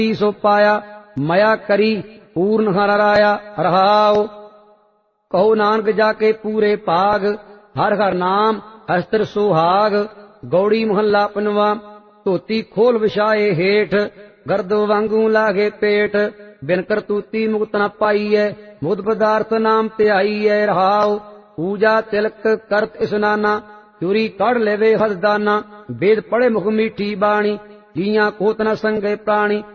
सो पाया मया करी पूर्ण हर राया रहाओ। कहो नानक जाके पूरे भाग हर हर नाम अस्त्र सुहाग। गौड़ी मोहल्ला पनवा धोती खोल विछाए हेठ गर्द वांगू लागे पेट। बिन करतूती मुक्त न पाई है मुद पदार्थ नाम त्याई है रहाओ। पूजा तिलक करत स्नाना चूरी कड़ लेवे हद दाना। वेद पढ़े मुख मीठी बाणी जिया कोत न संगे प्राणी।